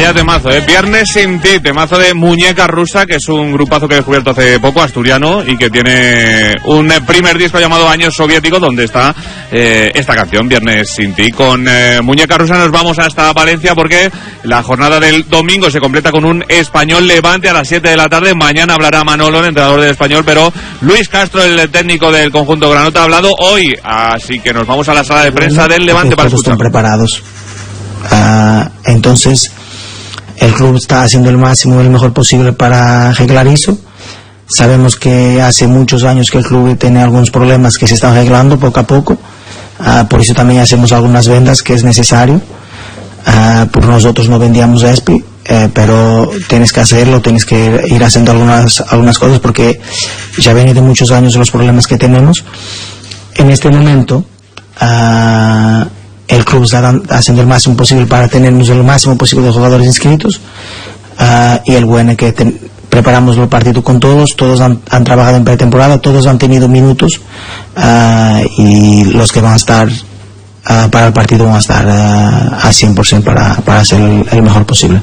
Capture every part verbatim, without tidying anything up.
Vaya temazo, ¿eh? Viernes sin ti, temazo de Muñeca Rusa, que es un grupazo que he descubierto hace poco, asturiano, y que tiene un primer disco llamado Años Soviéticos, donde está eh, esta canción, Viernes sin ti. Con eh, Muñeca Rusa nos vamos hasta Valencia, porque la jornada del domingo se completa con un Español Levante a las siete de la tarde. Mañana hablará Manolo, el entrenador del Español, pero Luis Castro, el técnico del conjunto granota, ha hablado hoy, así que nos vamos a la sala de prensa del Levante para todos escuchar. Están preparados. Uh, entonces el club está haciendo el máximo y el mejor posible para arreglar eso. Sabemos que hace muchos años que el club tiene algunos problemas que se están arreglando poco a poco, uh, por eso también hacemos algunas vendas que es necesario. Uh, por nosotros no vendíamos a Espi, eh, pero tienes que hacerlo, tienes que ir haciendo algunas, algunas cosas, porque ya viene de muchos años los problemas que tenemos. En este momento uh, el club está haciendo el máximo posible para tenernos el máximo posible de jugadores inscritos, uh, y el bueno es que ten, preparamos el partido con todos, todos han, han trabajado en pretemporada, todos han tenido minutos, uh, y los que van a estar uh, para el partido van a estar uh, a cien por ciento para, para hacer el, el mejor posible.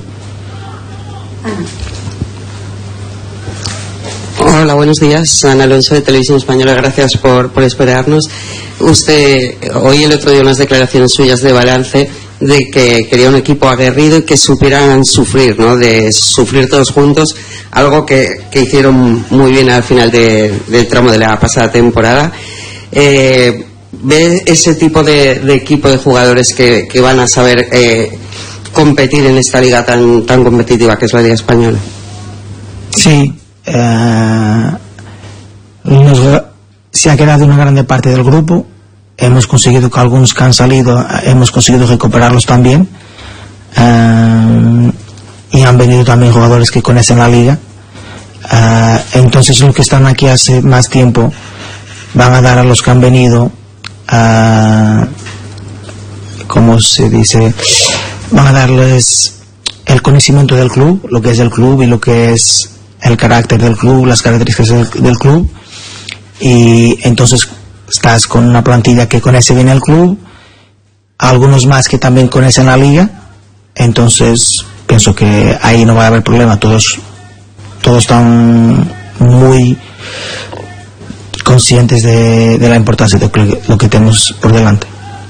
Hola, buenos días. Ana Alonso, de Televisión Española. Gracias por, por esperarnos. Usted, hoy el otro día, unas declaraciones suyas de balance de que quería un equipo aguerrido y que supieran sufrir, ¿no? De sufrir todos juntos, algo que, que hicieron muy bien al final de, del tramo de la pasada temporada. Eh, ¿Ve ese tipo de, de equipo de jugadores que, que van a saber eh, competir en esta liga tan, tan competitiva que es la Liga Española? Sí. Uh, nos, se ha quedado una grande parte del grupo. Hemos conseguido que algunos que han salido hemos conseguido recuperarlos también, uh, y han venido también jugadores que conocen la liga. Uh, entonces los que están aquí hace más tiempo van a dar a los que han venido, uh, como se dice, van a darles el conocimiento del club, lo que es el club y lo que es el carácter del club, las características del, del club, y entonces estás con una plantilla que conoce bien el club, algunos más que también conocen la liga, entonces pienso que ahí no va a haber problema. Todos todos están muy conscientes de, de la importancia de lo que, lo que tenemos por delante.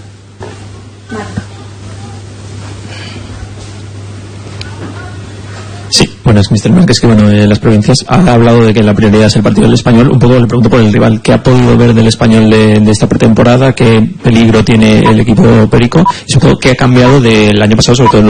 Sí, bueno, es mister Márquez, que bueno, en las provincias ha hablado de que la prioridad es el partido del Español. Un poco le pregunto por el rival. ¿Qué ha podido ver del Español de, de esta pretemporada? ¿Qué peligro tiene el equipo perico? Y sobre todo, ¿qué ha cambiado del año pasado, sobre todo en